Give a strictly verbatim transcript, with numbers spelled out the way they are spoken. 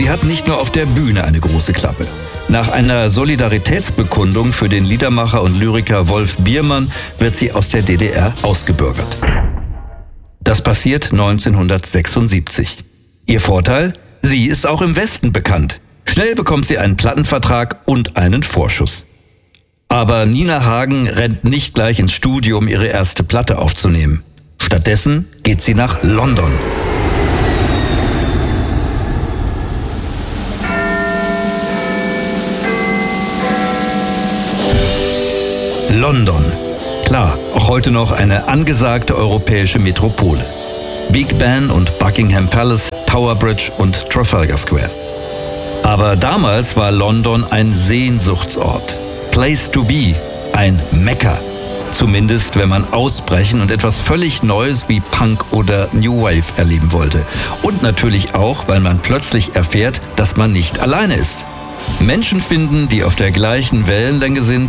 sie hat nicht nur auf der Bühne eine große Klappe. Nach einer Solidaritätsbekundung für den Liedermacher und Lyriker Wolf Biermann wird sie aus der D D R ausgebürgert. Das passiert neunzehnhundertsechsundsiebzig. Ihr Vorteil? Sie ist auch im Westen bekannt. Schnell bekommt sie einen Plattenvertrag und einen Vorschuss. Aber Nina Hagen rennt nicht gleich ins Studio, um ihre erste Platte aufzunehmen. Stattdessen geht sie nach London. London. Klar, auch heute noch eine angesagte europäische Metropole. Big Ben und Buckingham Palace, Tower Bridge und Trafalgar Square. Aber damals war London ein Sehnsuchtsort. Place to be, ein Mekka. Zumindest, wenn man ausbrechen und etwas völlig Neues wie Punk oder New Wave erleben wollte. Und natürlich auch, weil man plötzlich erfährt, dass man nicht alleine ist. Menschen finden, die auf der gleichen Wellenlänge sind,